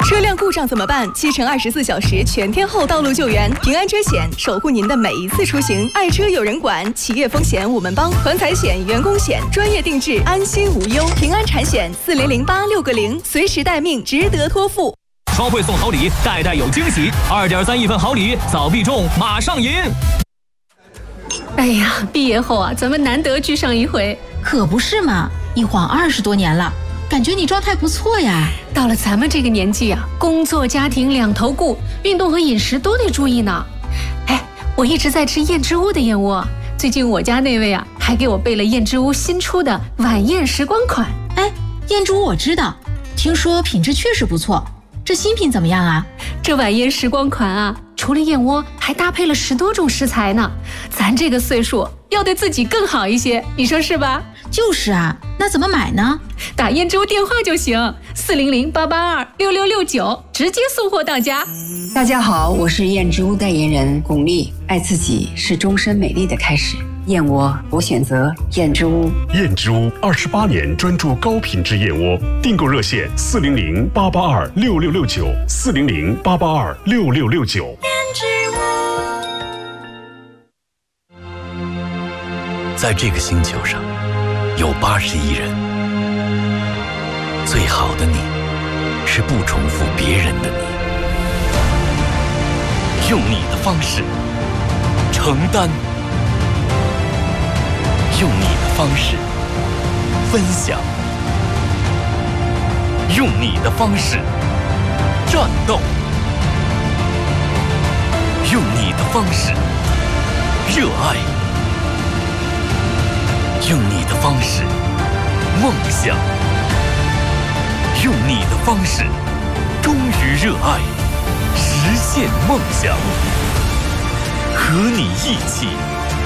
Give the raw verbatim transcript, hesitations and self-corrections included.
车辆故障怎么办？七乘二十四小时全天候道路救援，平安车险守护您的每一次出行。爱车有人管，企业风险我们帮，团财险、员工险专业定制，安心无忧。平安产险四零零八六个零，随时待命，值得托付。 超会送好礼，代代有惊喜，二点三亿份好礼，早必中，马上赢！ 哎呀，毕业后啊，咱们难得聚上一回， 可不是嘛？一晃二十多年了。感觉你状态不错呀。 到了咱们这个年纪啊，工作家庭两头顾，运动和饮食都得注意呢。哎，我一直在吃燕之屋的燕窝，最近我家那位啊还给我备了燕之屋新出的晚宴时光款。 哎，燕之屋我知道，听说品质确实不错，这新品怎么样啊？ 这晚宴时光款啊，除了燕窝还搭配了十多种食材呢。咱这个岁数要对自己更好一些，你说是吧？ 就是啊，那怎么买呢？ 打燕之屋电话就行，四零零八八二六六六九，直接送货到家。 大家好，我是燕之屋代言人巩俐。爱自己是终身美丽的开始，燕窝我选择燕之屋。 燕之屋二十八年专注高品质燕窝，订购热线四零零八八二六六六九，四零零八八二六六六九。燕之屋。 在这个星球上，有八十亿人。最好的你，是不重复别人的你，用你的方式承担，用你的方式分享，用你的方式战斗，用你的方式热爱，用你的方式梦想，用你的方式忠于热爱，实现梦想，和你一起